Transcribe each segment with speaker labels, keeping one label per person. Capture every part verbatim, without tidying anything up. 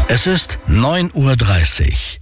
Speaker 1: Es ist neun Uhr dreißig.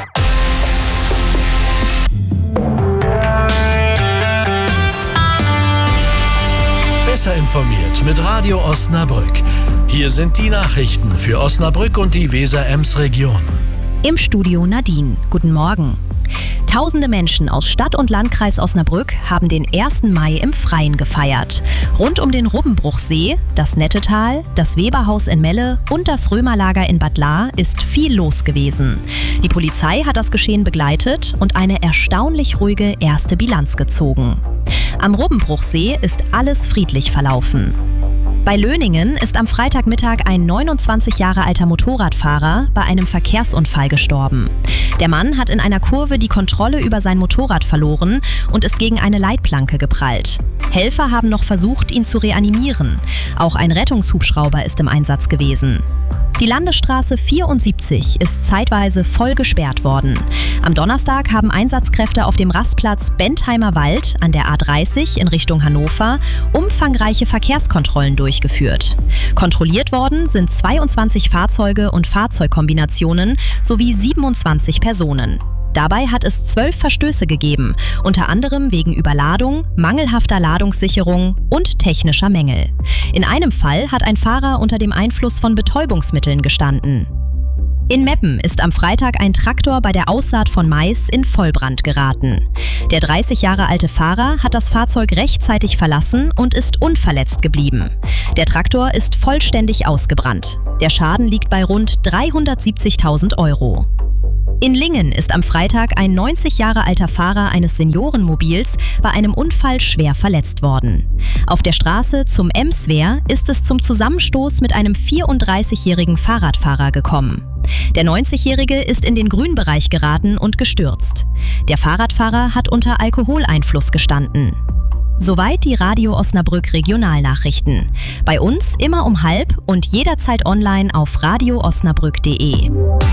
Speaker 1: Besser informiert mit Radio Osnabrück. Hier sind die Nachrichten für Osnabrück und die Weser-Ems-Region.
Speaker 2: Im Studio Nadine. Guten Morgen. Tausende Menschen aus Stadt und Landkreis Osnabrück haben den ersten Mai im Freien gefeiert. Rund um den Rubbenbruchsee, das Nettetal, das Weberhaus in Melle und das Römerlager in Bad Lahr ist viel los gewesen. Die Polizei hat das Geschehen begleitet und eine erstaunlich ruhige erste Bilanz gezogen. Am Rubbenbruchsee ist alles friedlich verlaufen. Bei Löningen ist am Freitagmittag ein neunundzwanzig Jahre alter Motorradfahrer bei einem Verkehrsunfall gestorben. Der Mann hat in einer Kurve die Kontrolle über sein Motorrad verloren und ist gegen eine Leitplanke geprallt. Helfer haben noch versucht, ihn zu reanimieren. Auch ein Rettungshubschrauber ist im Einsatz gewesen. Die Landesstraße vierundsiebzig ist zeitweise voll gesperrt worden. Am Donnerstag haben Einsatzkräfte auf dem Rastplatz Bentheimer Wald an der A dreißig in Richtung Hannover umfangreiche Verkehrskontrollen durchgeführt. Kontrolliert worden sind zweiundzwanzig Fahrzeuge und Fahrzeugkombinationen sowie siebenundzwanzig Personen. Dabei hat es zwölf Verstöße gegeben, unter anderem wegen Überladung, mangelhafter Ladungssicherung und technischer Mängel. In einem Fall hat ein Fahrer unter dem Einfluss von Betäubungsmitteln gestanden. In Meppen ist am Freitag ein Traktor bei der Aussaat von Mais in Vollbrand geraten. Der dreißig Jahre alte Fahrer hat das Fahrzeug rechtzeitig verlassen und ist unverletzt geblieben. Der Traktor ist vollständig ausgebrannt. Der Schaden liegt bei rund dreihundertsiebzigtausend Euro. In Lingen ist am Freitag ein neunzig Jahre alter Fahrer eines Seniorenmobils bei einem Unfall schwer verletzt worden. Auf der Straße zum Emswehr ist es zum Zusammenstoß mit einem vierunddreißigjährigen Fahrradfahrer gekommen. Der neunzigjährige ist in den Grünbereich geraten und gestürzt. Der Fahrradfahrer hat unter Alkoholeinfluss gestanden. Soweit die Radio Osnabrück Regionalnachrichten. Bei uns immer um halb und jederzeit online auf radio osnabrück punkt de.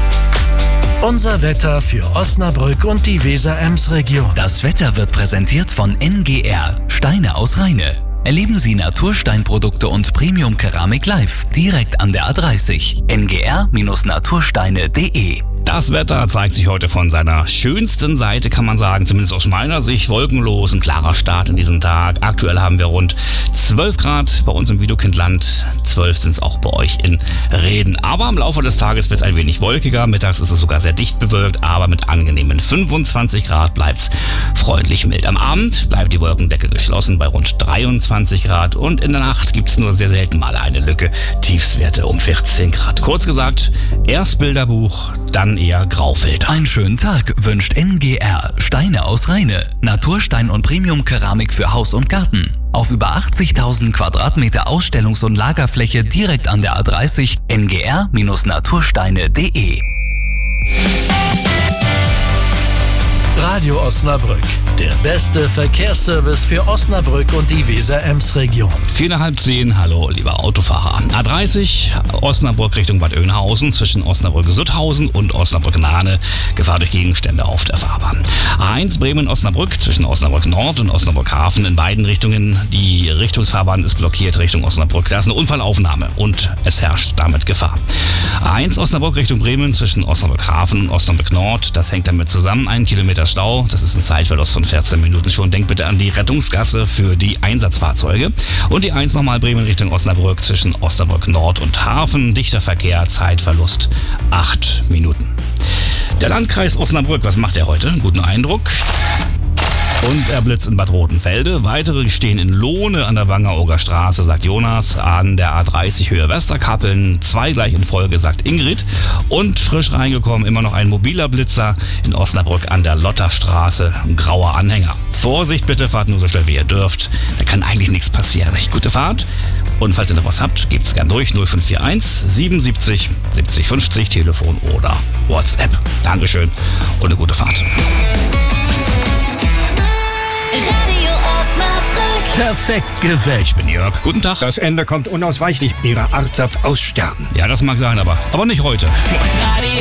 Speaker 1: Unser Wetter für Osnabrück und die Weser-Ems-Region.
Speaker 3: Das Wetter wird präsentiert von N G R, Steine aus Rheine. Erleben Sie Natursteinprodukte und Premium-Keramik live, direkt an der A dreißig. n g r Natursteine punkt de.
Speaker 4: Das Wetter zeigt sich heute von seiner schönsten Seite, kann man sagen, zumindest aus meiner Sicht. Wolkenlos, ein klarer Start in diesen Tag. Aktuell haben wir rund zwölf Grad bei uns im Wiedekindland. zwölf sind es auch bei euch in Reden. Aber im Laufe des Tages wird es ein wenig wolkiger. Mittags ist es sogar sehr dicht bewölkt, aber mit angenehmen fünfundzwanzig Grad bleibt es freundlich mild. Am Abend bleibt die Wolkendecke geschlossen bei rund dreiundzwanzig Grad und in der Nacht gibt es nur sehr selten mal eine Lücke. Tiefstwerte um vierzehn Grad. Kurz gesagt, erst Bilderbuch, dann eher Graufilter.
Speaker 3: Einen schönen Tag wünscht N G R, Steine aus Rheine. Naturstein und Premium-Keramik für Haus und Garten. Auf über achtzigtausend Quadratmeter Ausstellungs- und Lagerfläche direkt an der A dreißig. n g r Natursteine punkt de.
Speaker 1: Radio Osnabrück, der beste Verkehrsservice für Osnabrück und die Weser-Ems-Region.
Speaker 4: Vier nach halb zehn, hallo lieber Autofahrer. A dreißig, Osnabrück Richtung Bad Oeynhausen, zwischen Osnabrück-Südhausen und Osnabrück-Nahne, Gefahr durch Gegenstände auf der Fahrbahn. A eins Bremen-Osnabrück, zwischen Osnabrück-Nord und Osnabrück-Hafen, in beiden Richtungen. Die Richtungsfahrbahn ist blockiert Richtung Osnabrück. Da ist eine Unfallaufnahme und es herrscht damit Gefahr. A eins Osnabrück Richtung Bremen, zwischen Osnabrück-Hafen und Osnabrück-Nord, das hängt damit zusammen, ein Kilometer Stau, das ist ein Zeitverlust von vierzehn Minuten schon. Denkt bitte an die Rettungsgasse für die Einsatzfahrzeuge. Und die eins nochmal Bremen Richtung Osnabrück zwischen Osnabrück Nord und Hafen. Dichter Verkehr, Zeitverlust acht Minuten. Der Landkreis Osnabrück, was macht er heute? Guten Eindruck. Und er blitzt in Bad Rotenfelde. Weitere stehen in Lohne an der Wangerooger Straße, sagt Jonas. An der A dreißig Höhe Westerkappeln. Zwei gleich in Folge, sagt Ingrid. Und frisch reingekommen immer noch ein mobiler Blitzer in Osnabrück an der Lotterstraße. Ein grauer Anhänger. Vorsicht bitte, fahrt nur so schnell wie ihr dürft. Da kann eigentlich nichts passieren. Echt gute Fahrt. Und falls ihr noch was habt, gebt es gern durch. null fünf vier eins siebenundsiebzig siebzig fünfzig, Telefon oder WhatsApp. Dankeschön und eine gute Fahrt.
Speaker 5: Radio Osnabrück.
Speaker 1: Perfekt gewählt.
Speaker 4: Ich bin Jörg. Guten Tag.
Speaker 6: Das Ende kommt unausweichlich. Ihre Art sagt aussterben.
Speaker 4: Ja, das mag sein, aber, aber nicht heute.
Speaker 5: Radio